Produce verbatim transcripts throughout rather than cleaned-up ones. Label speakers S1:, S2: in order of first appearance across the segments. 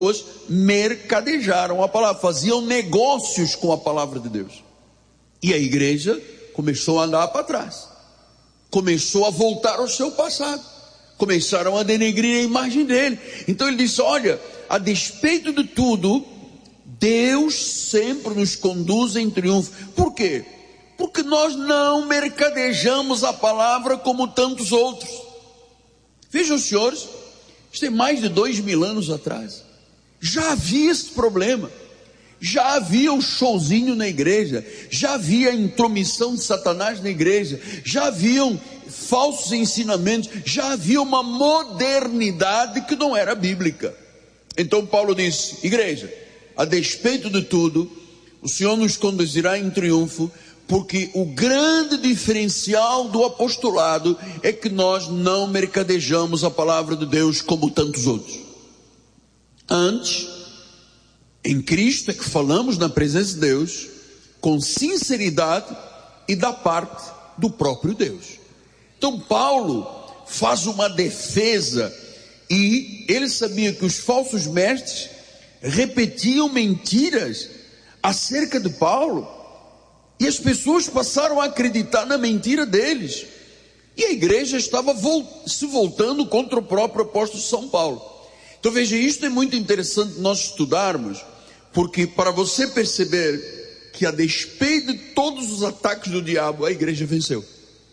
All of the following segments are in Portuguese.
S1: mercadejaram a palavra, faziam negócios com a palavra de Deus. E a igreja começou a andar para trás, começou a voltar ao seu passado, começaram a denegrir a imagem dele. Então ele disse: olha, a despeito de tudo, Deus sempre nos conduz em triunfo. Por quê? Porque nós não mercadejamos a palavra como tantos outros. Vejam, senhores, isto é mais de dois mil anos atrás. Já havia esse problema, já havia um showzinho na igreja, já havia a intromissão de Satanás na igreja, já haviam falsos ensinamentos, já havia uma modernidade que não era bíblica. Então Paulo disse: igreja, a despeito de tudo, o Senhor nos conduzirá em triunfo, porque o grande diferencial do apostolado é que nós não mercadejamos a palavra de Deus como tantos outros. Antes, em Cristo é que falamos na presença de Deus, com sinceridade e da parte do próprio Deus. Então Paulo faz uma defesa, e ele sabia que os falsos mestres repetiam mentiras acerca de Paulo, e as pessoas passaram a acreditar na mentira deles, e a igreja estava se voltando contra o próprio apóstolo São Paulo. Então veja, isto é muito interessante nós estudarmos, porque para você perceber que a despeito de todos os ataques do diabo, a igreja venceu.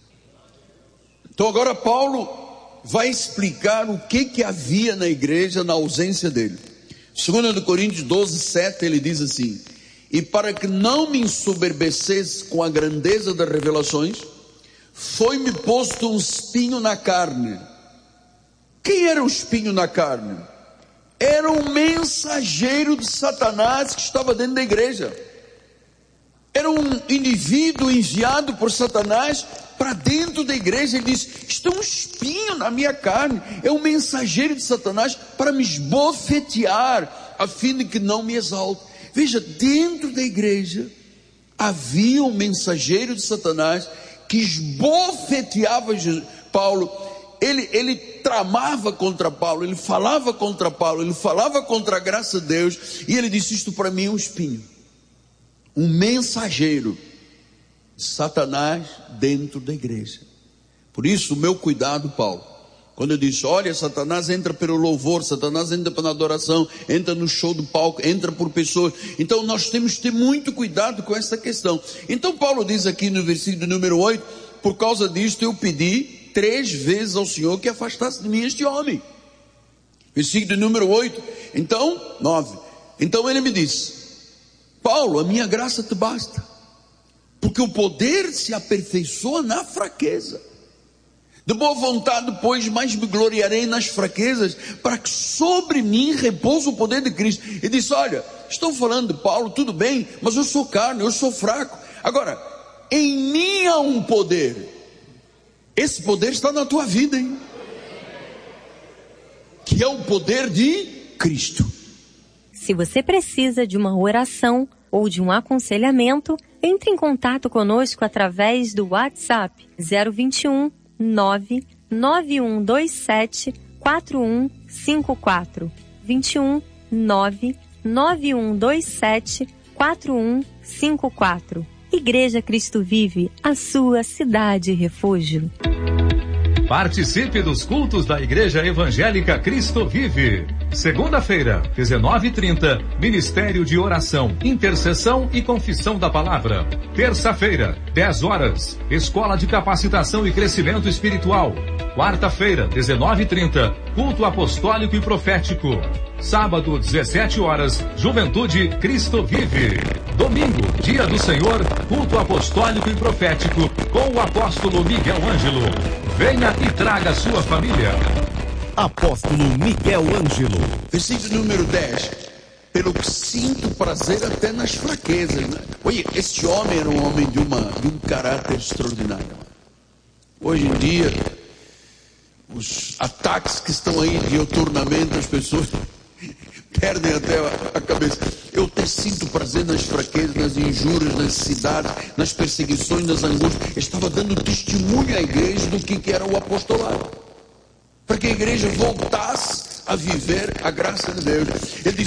S1: Então agora Paulo vai explicar o que que havia na igreja na ausência dele. Segundo Coríntios doze, sete, ele diz assim: e para que não me ensoberbecesse com a grandeza das revelações, foi-me posto um espinho na carne. Quem era o espinho na carne? Era um mensageiro de Satanás que estava dentro da igreja. Era um indivíduo enviado por Satanás para dentro da igreja. Ele disse: está um espinho na minha carne. É um mensageiro de Satanás para me esbofetear, a fim de que não me exalte. Veja, dentro da igreja havia um mensageiro de Satanás que esbofeteava Paulo. Ele, ele tramava contra Paulo, ele falava contra Paulo, ele falava contra a graça de Deus, e ele disse: isto para mim é um espinho, um mensageiro de Satanás dentro da igreja. Por isso o meu cuidado, Paulo, quando eu disse: olha, Satanás entra pelo louvor, Satanás entra pela adoração, entra no show do palco, entra por pessoas. Então nós temos que ter muito cuidado com essa questão. Então Paulo diz aqui no versículo número oito: por causa disto eu pedi três vezes ao Senhor que afastasse de mim este homem. Versículo número oito, então, nove. Então ele me disse: Paulo, a minha graça te basta, porque o poder se aperfeiçoa na fraqueza. De boa vontade, pois, mais me gloriarei nas fraquezas, para que sobre mim repouse o poder de Cristo. Ele disse: olha, estão falando de Paulo, tudo bem, mas eu sou carne, eu sou fraco. Agora, em mim há um poder. Esse poder está na tua vida, hein? Que é o poder de Cristo.
S2: Se você precisa de uma oração ou de um aconselhamento, entre em contato conosco através do WhatsApp zero vinte e um, nove nove um dois sete, quatro um cinco quatro. vinte e um, nove nove um dois sete, quatro um cinco quatro. Igreja Cristo Vive, a sua cidade refúgio.
S3: Participe dos cultos da Igreja Evangélica Cristo Vive. Segunda-feira, dezenove e trinta, Ministério de Oração, Intercessão e Confissão da Palavra. Terça-feira, dez horas, Escola de Capacitação e Crescimento Espiritual. Quarta-feira, dezenove e trinta, Culto Apostólico e Profético. Sábado, dezessete horas, Juventude Cristo Vive. Domingo, Dia do Senhor, Culto Apostólico e Profético, com o apóstolo Miguel Ângelo. Venha e traga sua família.
S4: Apóstolo Miguel Ângelo.
S1: Versículo número dez. Pelo que sinto prazer até nas fraquezas. Né? Olha, este homem era um homem de, uma, de um caráter extraordinário. Hoje em dia, os ataques que estão aí diuturnamente, as pessoas perdem até a cabeça. Eu até sinto prazer nas fraquezas, nas injúrias, nas necessidades, nas perseguições, nas angústias. Eu estava dando testemunho à igreja do que, que era o apostolado, para que a igreja voltasse a viver a graça de Deus. Ele diz: